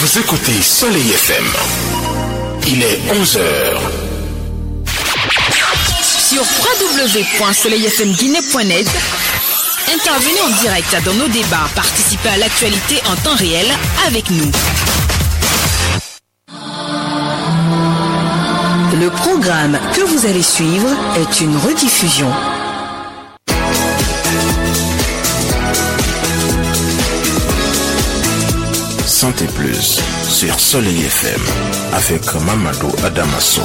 Vous écoutez Soleil FM. Il est 11h. Sur www.soleilfmguinée.net, intervenez en direct dans nos débats, participez à l'actualité en temps réel avec nous. Le programme que vous allez suivre est une rediffusion. Santé Plus sur Soleil FM avec Mamadou Adamasso.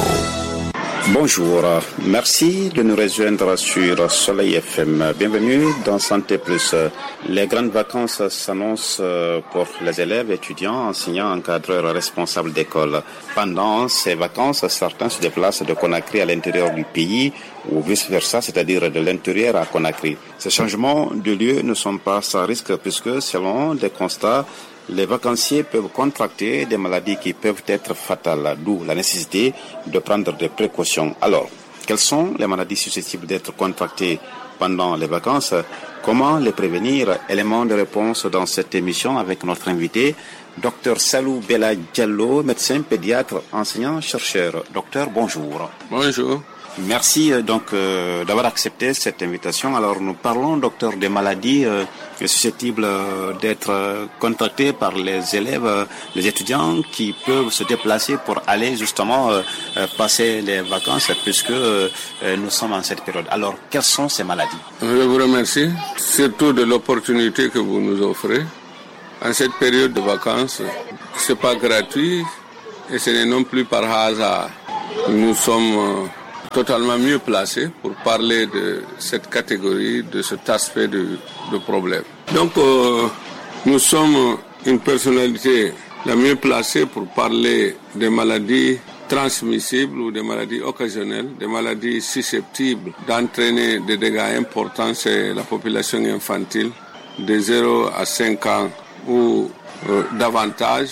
Bonjour, merci de nous rejoindre sur Soleil FM. Bienvenue dans Santé Plus. Les grandes vacances s'annoncent pour les élèves, étudiants, enseignants, encadreurs, responsables d'école. Pendant ces vacances, certains se déplacent de Conakry à l'intérieur du pays ou vice-versa, c'est-à-dire de l'intérieur à Conakry. Ces changements de lieu ne sont pas sans risque puisque, selon des constats, les vacanciers peuvent contracter des maladies qui peuvent être fatales, d'où la nécessité de prendre des précautions. Alors, quelles sont les maladies susceptibles d'être contractées pendant les vacances? Comment les prévenir? Élément de réponse dans cette émission avec notre invité, Dr Salou Bella Diallo, médecin pédiatre, enseignant, chercheur. Docteur, bonjour. Bonjour. Merci donc d'avoir accepté cette invitation. Alors nous parlons, docteur, des maladies susceptibles d'être contractées par les élèves, les étudiants qui peuvent se déplacer pour aller justement passer les vacances puisque nous sommes en cette période. Alors quelles sont ces maladies? Je vous remercie surtout de l'opportunité que vous nous offrez. En cette période de vacances, c'est pas gratuit et ce n'est non plus par hasard. Nous sommes totalement mieux placé pour parler de cette catégorie, de cet aspect de problème. Donc, nous sommes une personnalité la mieux placée pour parler des maladies transmissibles ou des maladies occasionnelles, des maladies susceptibles d'entraîner des dégâts importants chez la population infantile de 0 à 5 ans ou davantage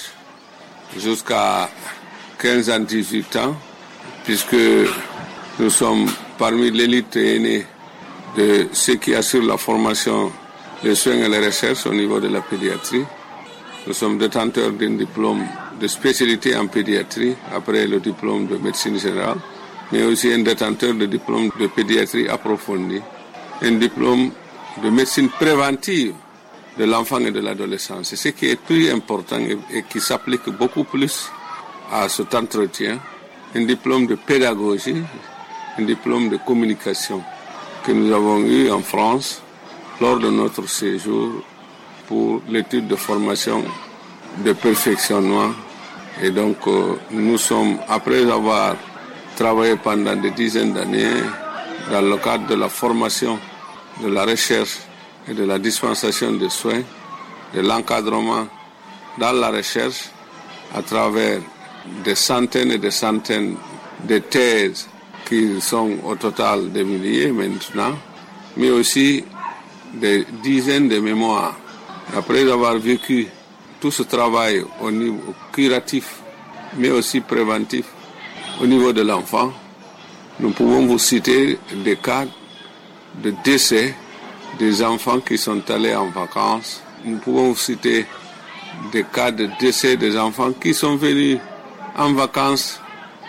jusqu'à 15 ans, 18 ans, puisque nous sommes parmi l'élite aînée de ceux qui assurent la formation, les soins et les recherches au niveau de la pédiatrie. Nous sommes détenteurs d'un diplôme de spécialité en pédiatrie après le diplôme de médecine générale, mais aussi un détenteur de diplôme de pédiatrie approfondie, un diplôme de médecine préventive de l'enfant et de l'adolescence. C'est ce qui est plus important et qui s'applique beaucoup plus à cet entretien, un diplôme de pédagogie, un diplôme de communication que nous avons eu en France lors de notre séjour pour l'étude de formation de perfectionnement. Et donc, nous sommes, après avoir travaillé pendant des dizaines d'années dans le cadre de la formation, de la recherche et de la dispensation de soins, de l'encadrement dans la recherche, à travers des centaines et des centaines de thèses qui sont au total des milliers maintenant, mais aussi des dizaines de mémoires. Après avoir vécu tout ce travail au niveau curatif, mais aussi préventif au niveau de l'enfant, nous pouvons vous citer des cas de décès des enfants qui sont allés en vacances. Nous pouvons vous citer des cas de décès des enfants qui sont venus en vacances,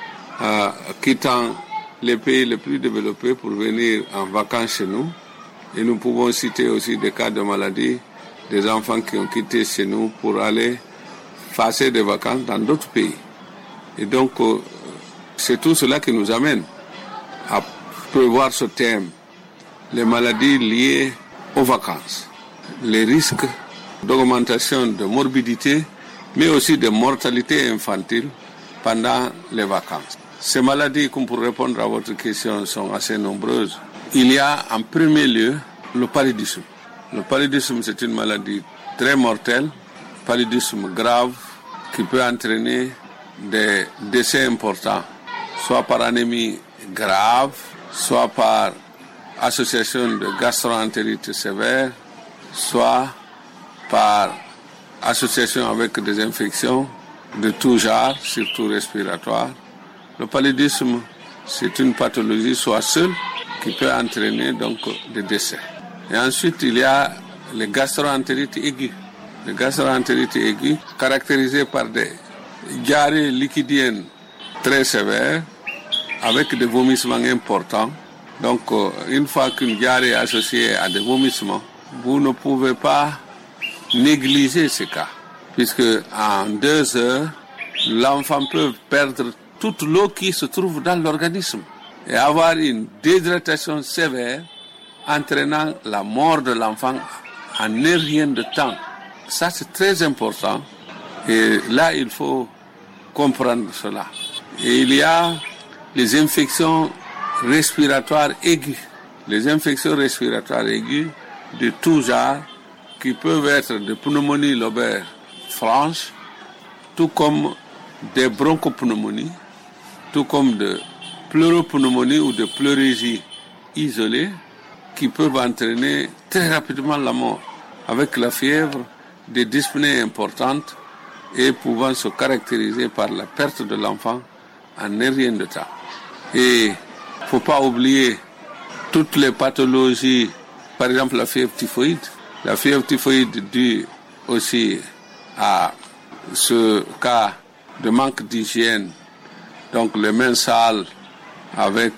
quittant les pays les plus développés pour venir en vacances chez nous. Et nous pouvons citer aussi des cas de maladie des enfants qui ont quitté chez nous pour aller passer des vacances dans d'autres pays. Et donc, c'est tout cela qui nous amène à prévoir ce thème, les maladies liées aux vacances, les risques d'augmentation de morbidité, mais aussi de mortalité infantile pendant les vacances. Ces maladies, comme pour répondre à votre question, sont assez nombreuses. Il y a en premier lieu le paludisme. Le paludisme, c'est une maladie très mortelle, paludisme grave, qui peut entraîner des décès importants, soit par anémie grave, soit par association de gastro-entérite sévère, soit par association avec des infections de tout genre, surtout respiratoires. Le paludisme, c'est une pathologie soit seule qui peut entraîner donc des décès. Et ensuite, il y a les gastro-entérites aiguës. de gastroentérite aiguë, caractérisée par des diarrhées liquidiennes très sévères, avec des vomissements importants. Donc, une fois qu'une diarrhée est associée à des vomissements, vous ne pouvez pas négliger ces cas, puisque en 2 heures, l'enfant peut perdre toute l'eau qui se trouve dans l'organisme et avoir une déshydratation sévère, entraînant la mort de l'enfant en un rien de temps. Ça, c'est très important. Et là, il faut comprendre cela. Et il y a les infections respiratoires aiguës. Les infections respiratoires aiguës de tout genre, qui peuvent être de pneumonie lobaire franche, tout comme des bronchopneumonies, tout comme de pleuropneumonie ou de pleurésie isolée, qui peuvent entraîner très rapidement la mort, avec la fièvre, des dyspnées importantes et pouvant se caractériser par la perte de l'enfant en un rien de temps. Et il ne faut pas oublier toutes les pathologies, par exemple la fièvre typhoïde. La fièvre typhoïde due aussi à ce cas de manque d'hygiène, donc les mains sales avec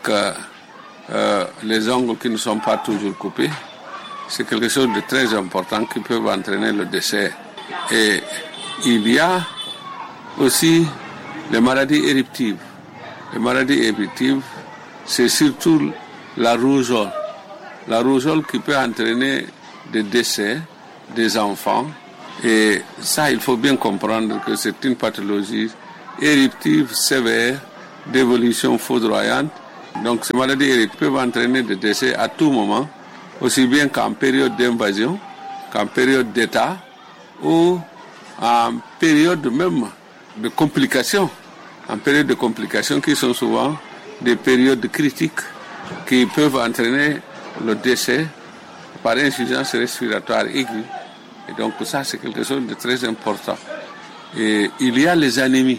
les ongles qui ne sont pas toujours coupés, c'est quelque chose de très important qui peut entraîner le décès. Et il y a aussi les maladies éruptives. Les maladies éruptives, c'est surtout la rougeole. La rougeole qui peut entraîner des décès des enfants. Et ça, il faut bien comprendre que c'est une pathologie éruptive sévère d'évolution foudroyante. Donc ces maladies éruptives peuvent entraîner des décès à tout moment, aussi bien qu'en période d'invasion, qu'en période d'état, ou en période même de complications. En période de complications qui sont souvent des périodes critiques qui peuvent entraîner le décès par insuffisance respiratoire aiguë. Et donc ça, c'est quelque chose de très important. Et il y a les anémies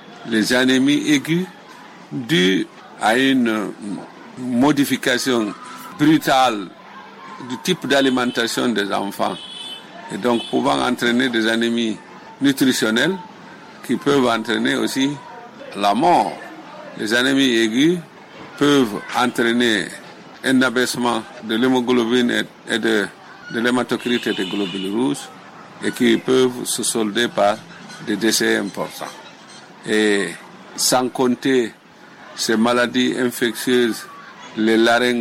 aiguës dues à une modification brutale du type d'alimentation des enfants. Et donc pouvant entraîner des anémies nutritionnelles qui peuvent entraîner aussi la mort. Les anémies aiguës peuvent entraîner un abaissement de l'hémoglobine et de l'hématocrite et des globules rouges et qui peuvent se solder par des décès importants. Et sans compter ces maladies infectieuses, les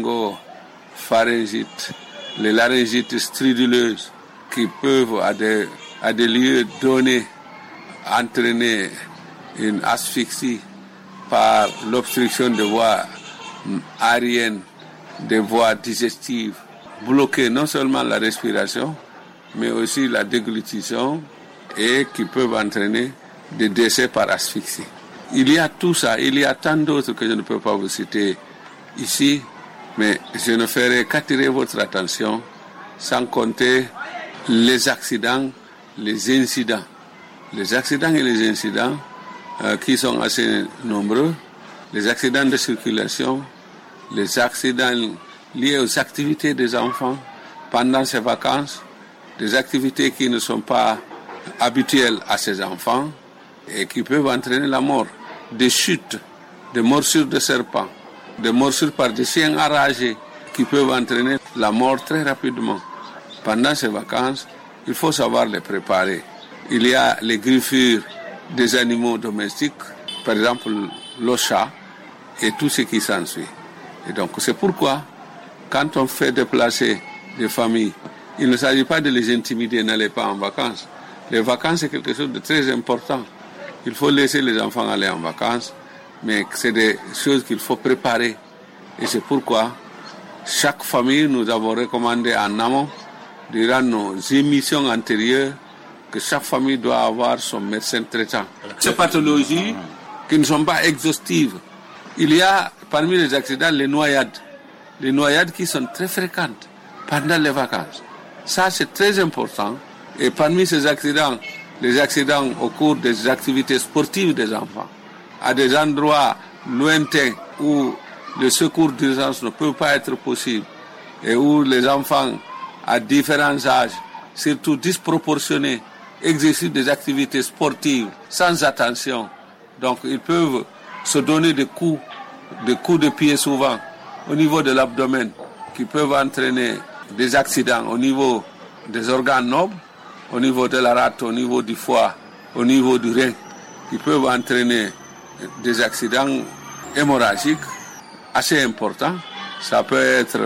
laryngopharyngites, les laryngites striduleuses qui peuvent à des lieux donnés entraîner une asphyxie par l'obstruction des voies aériennes, des voies digestives, bloquer non seulement la respiration, mais aussi la déglutition et qui peuvent entraîner des décès par asphyxie. Il y a tout ça, il y a tant d'autres que je ne peux pas vous citer ici, mais je ne ferai qu'attirer votre attention, sans compter les accidents, les incidents. Les accidents et les incidents qui sont assez nombreux, les accidents de circulation, les accidents liés aux activités des enfants pendant ces vacances, des activités qui ne sont pas habituelles à ces enfants et qui peuvent entraîner la mort, des chutes, des morsures de serpents, des morsures par des chiens enragés qui peuvent entraîner la mort très rapidement. Pendant ces vacances, il faut savoir les préparer. Il y a les griffures des animaux domestiques, par exemple le chat et tout ce qui s'ensuit. Et donc c'est pourquoi, quand on fait déplacer des familles, il ne s'agit pas de les intimider, n'allez pas en vacances. Les vacances, c'est quelque chose de très important. Il faut laisser les enfants aller en vacances, mais c'est des choses qu'il faut préparer. Et c'est pourquoi, chaque famille, nous avons recommandé en amont, durant nos émissions antérieures, que chaque famille doit avoir son médecin traitant. Ces pathologies qui ne sont pas exhaustives. Il y a parmi les accidents les noyades qui sont très fréquentes pendant les vacances. Ça, c'est très important. Et parmi ces accidents, les accidents au cours des activités sportives des enfants, à des endroits lointains où le secours d'urgence ne peut pas être possible et où les enfants à différents âges, surtout disproportionnés, exercitent des activités sportives sans attention. Donc ils peuvent se donner des coups de pied souvent au niveau de l'abdomen qui peuvent entraîner des accidents au niveau des organes nobles, au niveau de la rate, au niveau du foie, au niveau du rein, qui peuvent entraîner des accidents hémorragiques assez importants. Ça peut être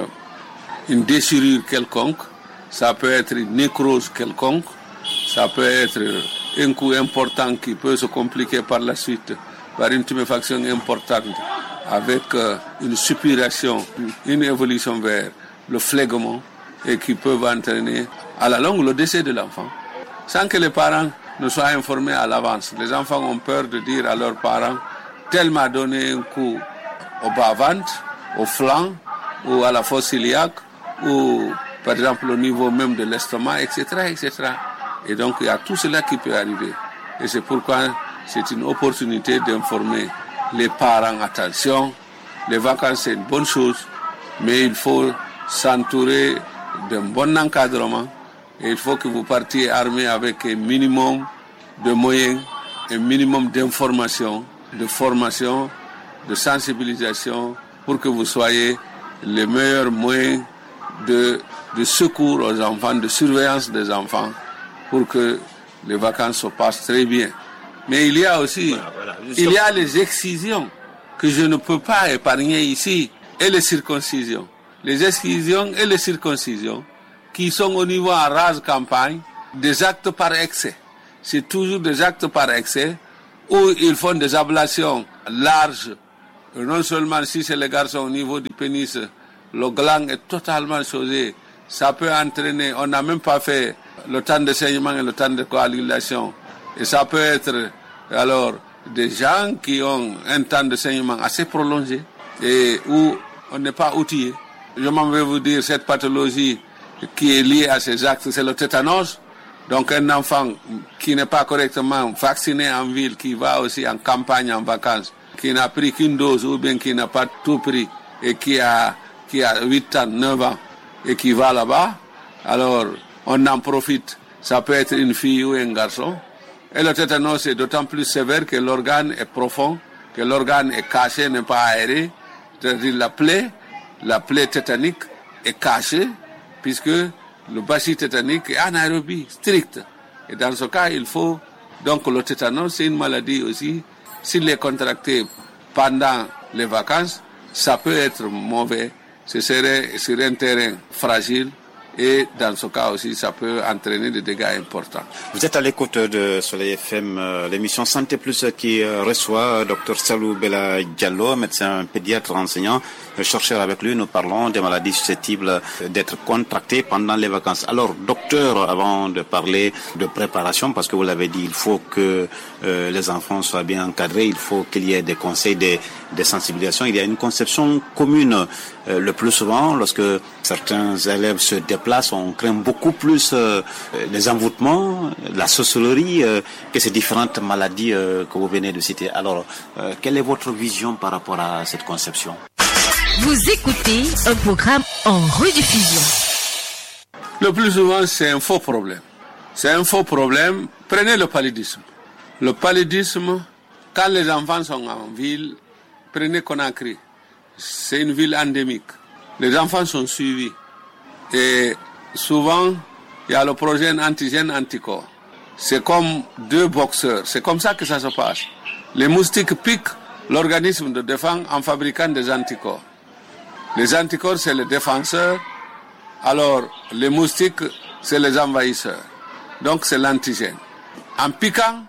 une déchirure quelconque, ça peut être une nécrose quelconque, ça peut être un coup important qui peut se compliquer par la suite par une tuméfaction importante avec une suppuration, une évolution vers le phlegmon et qui peuvent entraîner à la longue le décès de l'enfant sans que les parents ne soient informés à l'avance. Les enfants ont peur de dire à leurs parents tel m'a donné un coup au bas-ventre, au flanc ou à la fosse iliaque ou par exemple au niveau même de l'estomac, etc., etc. Et donc il y a tout cela qui peut arriver. Et c'est pourquoi c'est une opportunité d'informer les parents. Attention, les vacances c'est une bonne chose, mais il faut s'entourer d'un bon encadrement et il faut que vous partiez armés avec un minimum de moyens, un minimum d'informations, de formation, de sensibilisation pour que vous soyez les meilleurs moyens de secours aux enfants, de surveillance des enfants pour que les vacances se passent très bien. Mais il y a aussi, il y a les excisions que je ne peux pas épargner ici et les circoncisions. Les excisions et les circoncisions qui sont au niveau en rase campagne, des actes par excès. C'est toujours des actes par excès où ils font des ablations larges. Non seulement si c'est les garçons au niveau du pénis, le gland est totalement chaudé. Ça peut entraîner, on n'a même pas fait le temps de saignement et le temps de coagulation. Et ça peut être alors des gens qui ont un temps de saignement assez prolongé et où on n'est pas outillé. Je m'en vais vous dire, cette pathologie qui est liée à ces actes, c'est le tétanos. Donc un enfant qui n'est pas correctement vacciné en ville, qui va aussi en campagne, en vacances, qui n'a pris qu'une dose ou bien qui n'a pas tout pris et qui a 8 ans, 9 ans et qui va là-bas, alors on en profite. Ça peut être une fille ou un garçon. Et le tétanos est d'autant plus sévère que l'organe est profond, que l'organe est caché, n'est pas aéré. C'est-à-dire la plaie tétanique est cachée puisque le bacille tétanique est anaérobie stricte. Et dans ce cas, il faut... Donc le tétanos, c'est une maladie aussi. S'il est contracté pendant les vacances, ça peut être mauvais. Ce serait sur un terrain fragile. Et dans ce cas aussi, ça peut entraîner des dégâts importants. Vous êtes à l'écoute de Soleil FM, l'émission Santé Plus qui reçoit Dr Salou Bella Diallo, médecin pédiatre enseignant, chercheur. Avec lui, nous parlons des maladies susceptibles d'être contractées pendant les vacances. Alors, docteur, avant de parler de préparation, parce que vous l'avez dit, il faut que les enfants soient bien encadrés, il faut qu'il y ait des conseils, des sensibilisations. Il y a une conception commune. Le plus souvent, lorsque certains élèves se déplacent, on craint beaucoup plus les envoûtements, la sorcellerie que ces différentes maladies que vous venez de citer. Alors, quelle est votre vision par rapport à cette conception? Vous écoutez un programme en rediffusion. Le plus souvent, c'est un faux problème. C'est un faux problème. Prenez le paludisme. Le paludisme, quand les enfants sont en ville, prenez Conakry. C'est une ville endémique. Les enfants sont suivis. Et souvent, il y a le projet antigène-anticorps. C'est comme deux boxeurs. C'est comme ça que ça se passe. Les moustiques piquent l'organisme de défense en fabriquant des anticorps. Les anticorps, c'est les défenseurs. Alors, les moustiques, c'est les envahisseurs. Donc, c'est l'antigène. En piquant,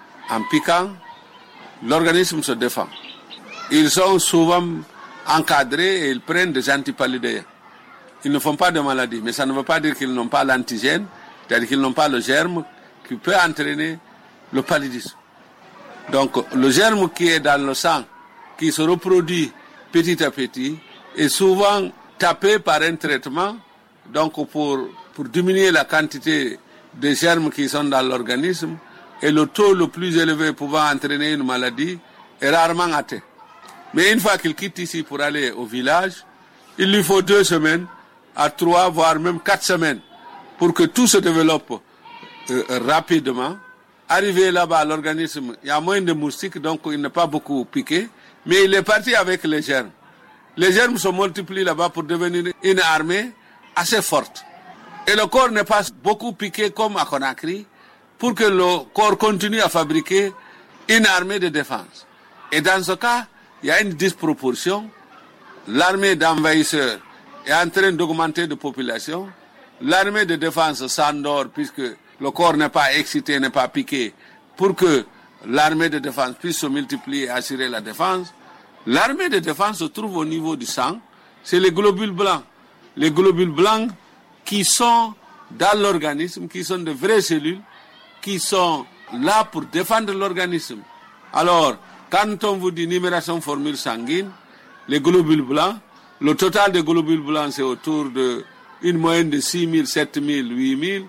l'organisme se défend. Ils sont souvent encadrés et ils prennent des antipaludéens. Ils ne font pas de maladie, mais ça ne veut pas dire qu'ils n'ont pas l'antigène, c'est-à-dire qu'ils n'ont pas le germe qui peut entraîner le paludisme. Donc le germe qui est dans le sang, qui se reproduit petit à petit, est souvent tapé par un traitement, donc pour diminuer la quantité de germes qui sont dans l'organisme, et le taux le plus élevé pouvant entraîner une maladie est rarement atteint. Mais une fois qu'il quitte ici pour aller au village, il lui faut 2 semaines à 3, voire même 4 semaines pour que tout se développe rapidement. Arrivé là-bas, l'organisme, il y a moins de moustiques, donc il n'est pas beaucoup piqué, mais il est parti avec les germes. Les germes se multiplient là-bas pour devenir une armée assez forte. Et le corps n'est pas beaucoup piqué comme à Conakry pour que le corps continue à fabriquer une armée de défense. Et dans ce cas, il y a une disproportion. L'armée d'envahisseurs est en train d'augmenter de population. L'armée de défense s'endort puisque le corps n'est pas excité, n'est pas piqué pour que l'armée de défense puisse se multiplier et assurer la défense. L'armée de défense se trouve au niveau du sang. C'est les globules blancs. Les globules blancs qui sont dans l'organisme, qui sont de vraies cellules, qui sont là pour défendre l'organisme. Alors, quand on vous dit numération formule sanguine, les globules blancs, le total des globules blancs, c'est autour d'une moyenne de 6 000, 7 000, 8 000.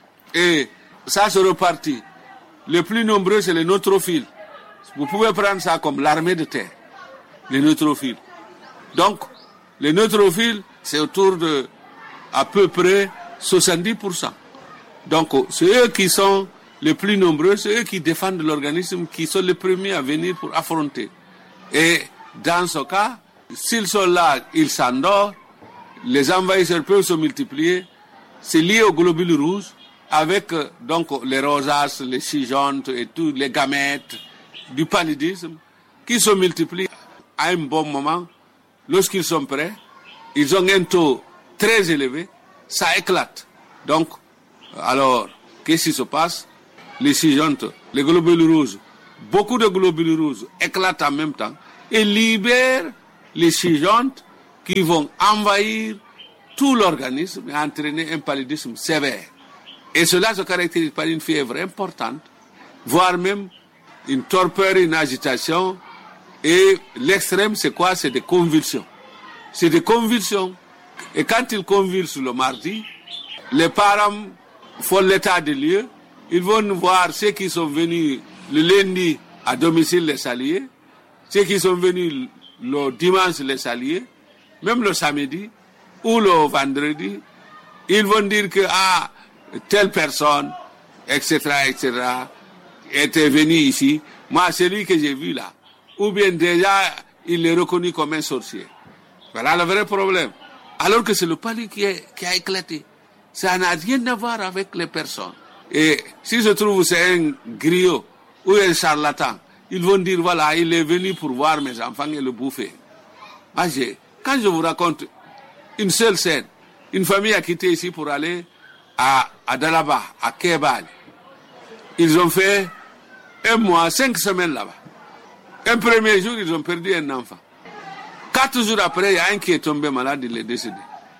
Et ça se repartit. Les plus nombreux, c'est les neutrophiles. Vous pouvez prendre ça comme l'armée de terre, les neutrophiles. Donc, les neutrophiles, c'est autour de à peu près 70%. Donc, c'est eux qui sont les plus nombreux, c'est eux qui défendent l'organisme, qui sont les premiers à venir pour affronter. Et dans ce cas, s'ils sont là, ils s'endorment, les envahisseurs peuvent se multiplier, c'est lié aux globules rouges, avec donc les rosaces, les cygontes et tous les gamètes du paludisme, qui se multiplient à un bon moment. Lorsqu'ils sont prêts, ils ont un taux très élevé, ça éclate. Donc, alors, qu'est-ce qui se passe? Les cygontes, les globules rouges, beaucoup de globules rouges éclatent en même temps et libèrent les cygontes qui vont envahir tout l'organisme et entraîner un paludisme sévère. Et cela se caractérise par une fièvre importante, voire même une torpeur, une agitation. Et l'extrême, c'est quoi? C'est des convulsions. C'est des convulsions. Et quand ils convulsent le mardi, les parents font l'état des lieux. Ils vont voir ceux qui sont venus le lundi à domicile les saluer, ceux qui sont venus le dimanche les saluer, même le samedi ou le vendredi. Ils vont dire que telle personne, etc., était venu ici. Moi, celui que j'ai vu là, ou bien déjà, il est reconnu comme un sorcier. Voilà le vrai problème. Alors que c'est le palud qui a éclaté. Ça n'a rien à voir avec les personnes. Et si se trouve c'est un griot ou un charlatan, ils vont dire voilà, il est venu pour voir mes enfants et le bouffer. Moi, quand je vous raconte une seule scène, une famille a quitté ici pour aller à Dalaba, à Kebal. Ils ont fait 1 mois, 5 semaines là-bas. Un premier jour, ils ont perdu un enfant. 4 jours après, il y a un qui est tombé malade, il est décédé.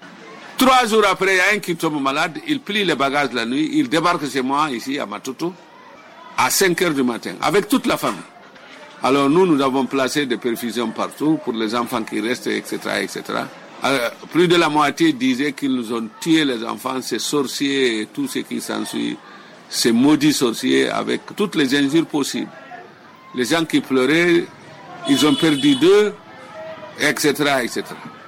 3 jours après, il y a un qui tombe malade, il plie les bagages la nuit, il débarque chez moi, ici, à Matutu, à 5 heures du matin, avec toute la famille. Alors nous avons placé des perfusions partout pour les enfants qui restent, etc., etc. Plus de la moitié disaient qu'ils ont tué les enfants, ces sorciers et tout ce qui s'ensuit, ces maudits sorciers, avec toutes les injures possibles. Les gens qui pleuraient, ils ont perdu d'eux, etc., etc.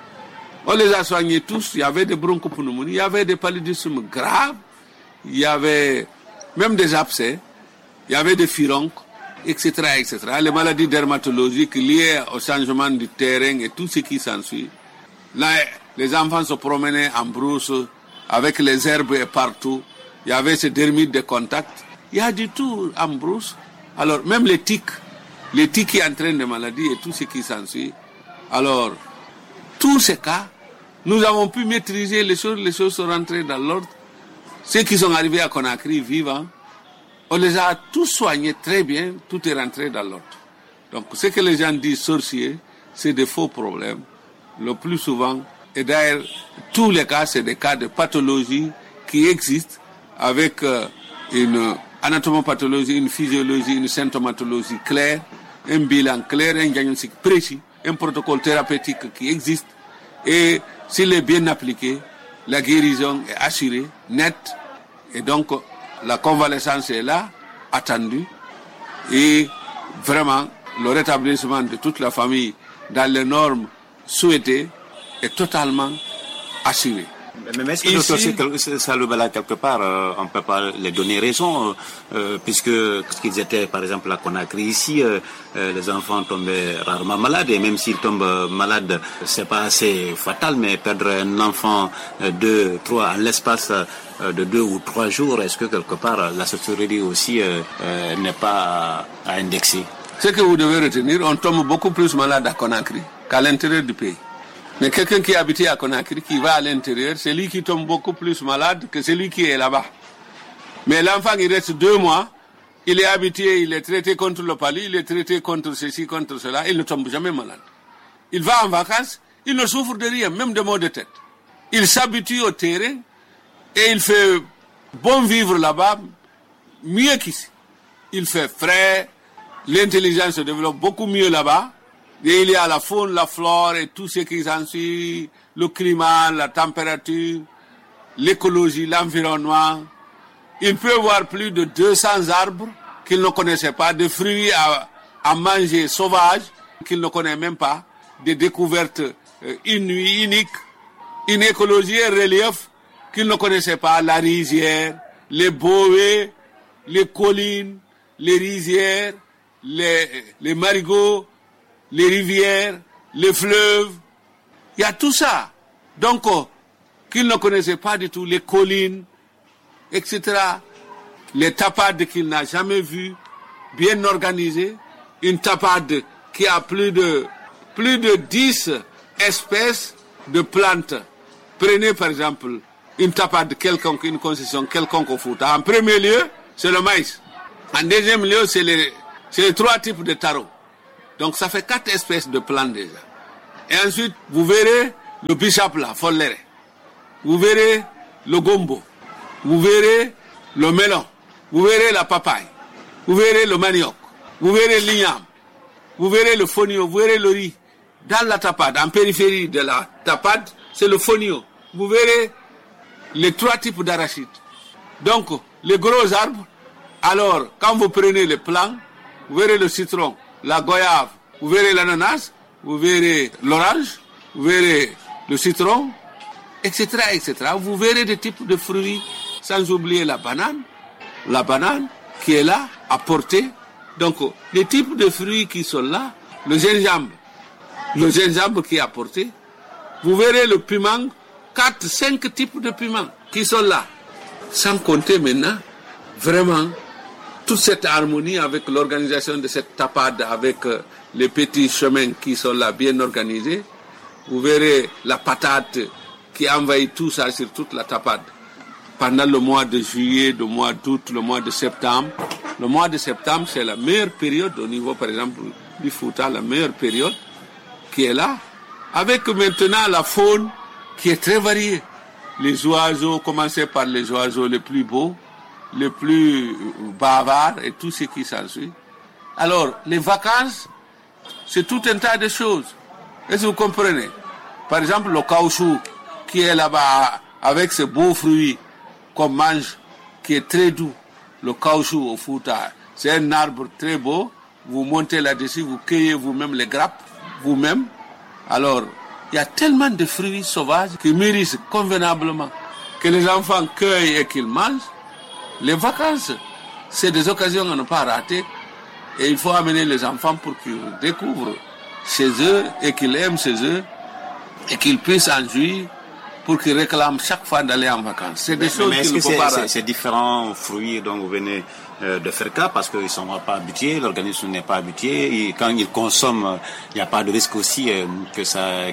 On les a soignés tous, il y avait des bronchopneumonies, il y avait des paludismes graves, il y avait même des abcès, il y avait des furoncles, etc., etc. Les maladies dermatologiques liées au changement du terrain et tout ce qui s'ensuit. Là, les enfants se promenaient en brousse avec les herbes partout. Il y avait ces dermites de contact. Il y a du tout en brousse. Alors, même les tiques qui entraînent des maladies et tout ce qui s'ensuit. Alors, tous ces cas, nous avons pu maîtriser les choses sont rentrées dans l'ordre. Ceux qui sont arrivés à Conakry vivants, on les a tous soignés très bien, tout est rentré dans l'ordre. Donc, ce que les gens disent sorciers, c'est des faux problèmes. Le plus souvent, et d'ailleurs, tous les cas, c'est des cas de pathologie qui existent avec une anatomopathologie, une physiologie, une symptomatologie claire, un bilan clair, un diagnostic précis, un protocole thérapeutique qui existe. Et s'il est bien appliqué, la guérison est assurée, nette, et donc la convalescence est là, attendue, et vraiment le rétablissement de toute la famille dans les normes souhaitées est totalement assuré. Mais est-ce que ça le balade quelque part, on ne peut pas les donner raison, puisque qu'ils étaient par exemple à Conakry ici, les enfants tombaient rarement malades, et même s'ils tombent malades, c'est pas assez fatal, mais perdre un enfant 2, 3 en l'espace de 2 ou 3 jours, est-ce que quelque part la sorcellerie aussi n'est pas à indexer? Ce que vous devez retenir, on tombe beaucoup plus malade à Conakry qu'à l'intérieur du pays. Mais quelqu'un qui est habité à Conakry, qui va à l'intérieur, c'est lui qui tombe beaucoup plus malade que celui qui est là-bas. Mais l'enfant, il reste 2 mois, il est habitué, il est traité contre le palu, il est traité contre ceci, contre cela, il ne tombe jamais malade. Il va en vacances, il ne souffre de rien, même de maux de tête. Il s'habitue au terrain et il fait bon vivre là-bas, mieux qu'ici. Il fait frais, l'intelligence se développe beaucoup mieux là-bas. Et il y a la faune, la flore et tout ce qui s'ensuit, le climat, la température, l'écologie, l'environnement. Il peut voir plus de 200 arbres qu'il ne connaissait pas, des fruits à manger sauvages qu'il ne connaît même pas, des découvertes inouïes, uniques, une écologie et un relief qu'il ne connaissait pas, la rizière, les boées, les collines, les rizières, les marigots, les rivières, les fleuves, il y a tout ça. Donc, qu'il ne connaissait pas du tout, les collines, etc. Les tapades qu'il n'a jamais vues, bien organisées. Une tapade qui a plus de 10 espèces de plantes. Prenez par exemple une tapade quelconque, une concession quelconque au Fouta. En premier lieu, c'est le maïs. En deuxième lieu, c'est les 3 types de taro. Donc ça fait 4 espèces de plantes déjà. Et ensuite, vous verrez le bichapla, follere. Vous verrez le gombo. Vous verrez le melon. Vous verrez la papaye. Vous verrez le manioc. Vous verrez l'igname. Vous verrez le fonio. Vous verrez le riz. Dans la tapade, en périphérie de la tapade, c'est le fonio. Vous verrez les 3 types d'arachides. Donc, les gros arbres, alors, quand vous prenez les plants, vous verrez le citron, la goyave, vous verrez l'ananas, vous verrez l'orange, vous verrez le citron, etc., etc. Vous verrez des types de fruits, sans oublier la banane qui est là, à portée. Donc, les types de fruits qui sont là, le gingembre qui est à portée. Vous verrez le piment, 4, 5 types de piments qui sont là. Sans compter maintenant, vraiment, toute cette harmonie avec l'organisation de cette tapade, avec les petits chemins qui sont là bien organisés. Vous verrez la patate qui envahit tout ça sur toute la tapade. Pendant le mois de juillet, le mois d'août, le mois de septembre. Le mois de septembre, c'est la meilleure période au niveau, par exemple, du Fouta, la meilleure période qui est là. Avec maintenant la faune qui est très variée. Les oiseaux, commencez par les oiseaux les plus beaux, les plus bavards et tout ce qui s'ensuit. Alors, les vacances, c'est tout un tas de choses. Est-ce que vous comprenez? Par exemple, le caoutchouc qui est là-bas avec ces beaux fruits qu'on mange, qui est très doux. Le caoutchouc au Fouta, c'est un arbre très beau. Vous montez là-dessus, vous cueillez vous-même les grappes, vous-même. Alors, il y a tellement de fruits sauvages qui mûrissent convenablement, que les enfants cueillent et qu'ils mangent. Les vacances, c'est des occasions à ne pas rater. Et il faut amener les enfants pour qu'ils découvrent chez eux et qu'ils aiment chez eux et qu'ils puissent en jouir pour qu'ils réclament chaque fois d'aller en vacances. C'est des choses qu'il ne faut pas rater. Ces différents fruits dont vous venez de faire cas, parce qu'ils ne sont pas habitués, l'organisme n'est pas habitué, et quand ils consomment, il n'y a pas de risque aussi que c'est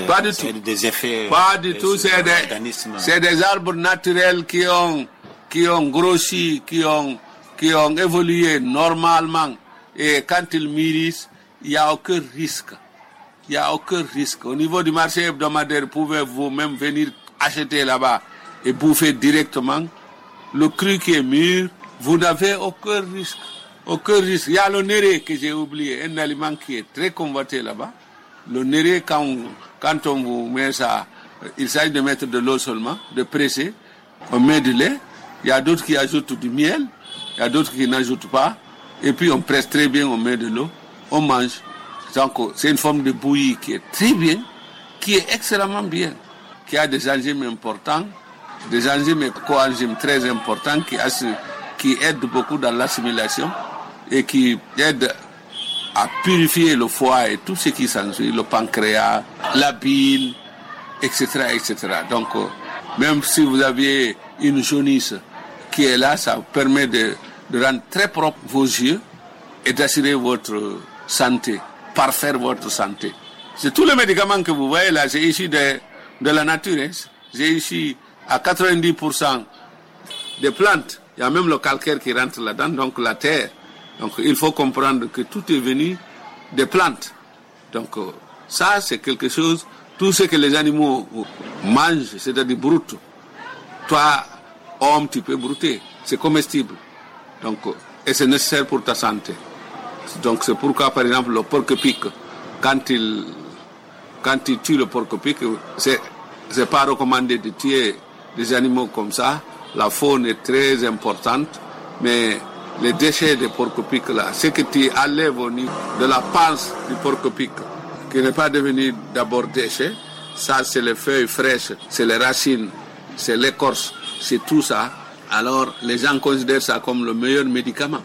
des effets. Pas du tout, c'est des arbres naturels qui ont grossi, qui ont évolué normalement. Et quand ils mûrissent, il n'y a aucun risque. Il n'y a aucun risque. Au niveau du marché hebdomadaire, vous pouvez vous-même venir acheter là-bas et bouffer directement. Le cru qui est mûr, vous n'avez aucun risque. Aucun risque. Il y a le néré que j'ai oublié, un aliment qui est très convoité là-bas. Le néré, quand on vous met ça, il s'agit de mettre de l'eau seulement, de presser. On met du lait. Il y a d'autres qui ajoutent du miel. Il y a d'autres qui n'ajoutent pas. Et puis on presse très bien, on met de l'eau. On mange. Donc c'est une forme de bouillie qui est très bien, qui est extrêmement bien. qui a des enzymes importants, des enzymes et coenzymes très importants qui aident beaucoup dans l'assimilation et qui aident à purifier le foie et tout ce qui s'ensuit, le pancréas, la bile, etc., etc. Donc, même si vous aviez une jaunisse qui est là, ça permet de rendre très propre vos yeux et d'assurer votre santé, parfaire votre santé. C'est tous les médicaments que vous voyez là, c'est issu de la nature. Hein. C'est issu à 90% des plantes. Il y a même le calcaire qui rentre là-dedans, donc la terre. Donc il faut comprendre que tout est venu des plantes. Donc ça, c'est quelque chose, tout ce que les animaux mangent, c'est-à-dire brut. Toi, homme, tu peux brouter. C'est comestible. Donc, et c'est nécessaire pour ta santé. Donc c'est pourquoi, par exemple, le porc-épic, quand il tue le porc-épic, c'est pas recommandé de tuer des animaux comme ça. La faune est très importante, mais les déchets des porc-épic là, ce que tu enlèves au niveau de la panse du porc-épic, qui n'est pas devenu d'abord déchet, ça c'est les feuilles fraîches, c'est les racines, c'est l'écorce, c'est tout ça. Alors les gens considèrent ça comme le meilleur médicament.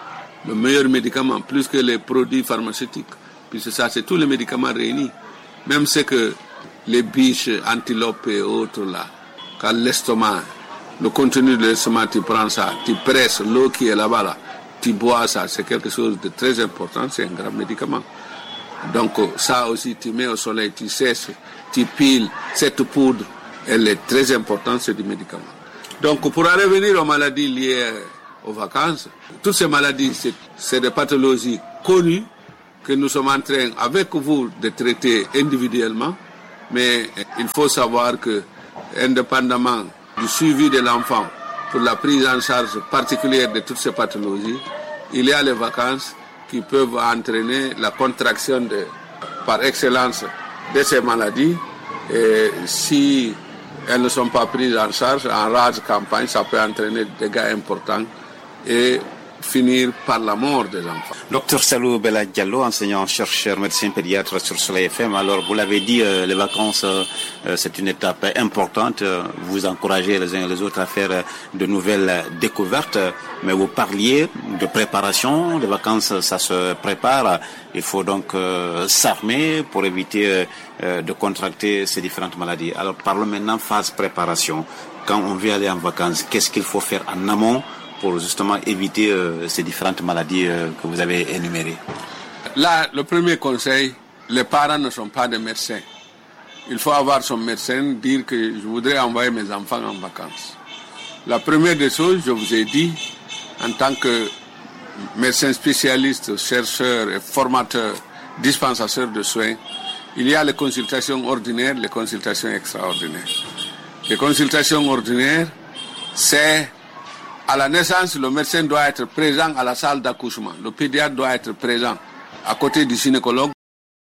Le meilleur médicament, plus que les produits pharmaceutiques. Puisque ça, c'est tous les médicaments réunis. Même ce que les biches, antilopes et autres là, quand l'estomac, le contenu de l'estomac, tu prends ça, tu presses l'eau qui est là-bas, là, tu bois ça, c'est quelque chose de très important, c'est un grand médicament. Donc ça aussi, tu mets au soleil, tu sèches, tu piles, cette poudre, elle est très importante, c'est du médicament. Donc pour en revenir aux maladies liées aux vacances, toutes ces maladies, c'est des pathologies connues que nous sommes en train, avec vous, de traiter individuellement, mais il faut savoir que, indépendamment du suivi de l'enfant, pour la prise en charge particulière de toutes ces pathologies, il y a les vacances qui peuvent entraîner la contraction par excellence de ces maladies. Et si elles ne sont pas prises en charge, en rase campagne, ça peut entraîner des dégâts importants et finir par la mort des enfants. Docteur Salou Bella Diallo, enseignant-chercheur, médecin pédiatre sur Soleil FM. Alors, vous l'avez dit, les vacances, c'est une étape importante. Vous encouragez les uns et les autres à faire de nouvelles découvertes. Mais vous parliez de préparation. Les vacances, ça se prépare. Il faut donc s'armer pour éviter de contracter ces différentes maladies. Alors, parlons maintenant phase préparation. Quand on veut aller en vacances, qu'est-ce qu'il faut faire en amont pour justement éviter ces différentes maladies que vous avez énumérées? Là, le premier conseil, les parents ne sont pas des médecins. Il faut avoir son médecin, dire que je voudrais envoyer mes enfants en vacances. La première des choses, je vous ai dit, en tant que médecin spécialiste, chercheur et formateur, dispensateur de soins, il y a les consultations ordinaires, les consultations extraordinaires. Les consultations ordinaires, c'est à la naissance, le médecin doit être présent à la salle d'accouchement. Le pédiatre doit être présent à côté du gynécologue